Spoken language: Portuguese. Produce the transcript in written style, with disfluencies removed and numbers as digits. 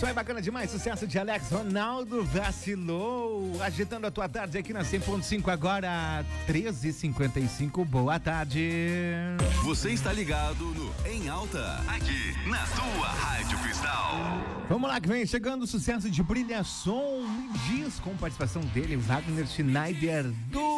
Isso aí, bacana demais. Sucesso de Alex Ronaldo, Vacilou. Agitando a tua tarde aqui na 100.5 agora, 13h55. Boa tarde. Você está ligado no Em Alta, aqui na tua Rádio Cristal. Vamos lá que vem chegando o sucesso de Brilha Som. Me diz, com participação dele, Wagner Schneider do